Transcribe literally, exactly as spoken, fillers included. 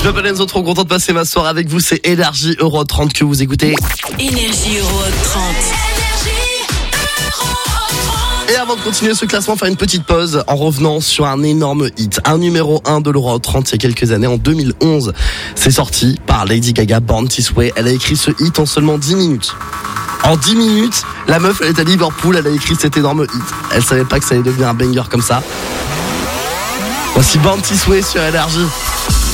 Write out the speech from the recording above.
m'appelle Enzo, trop content de passer ma soirée avec vous. C'est Énergie Euro trente que vous écoutez. Énergie Euro trente. Et avant de continuer ce classement, faire une petite pause en revenant sur un énorme hit. Un numéro un de l'Euro trente il y a quelques années, en deux mille onze. C'est sorti par Lady Gaga, Born This Way. Elle a écrit ce hit en seulement dix minutes. En dix minutes, la meuf, elle est à Liverpool, elle a écrit cet énorme hit. Elle savait pas que ça allait devenir un banger comme ça. Voici Born This Way sur Énergie.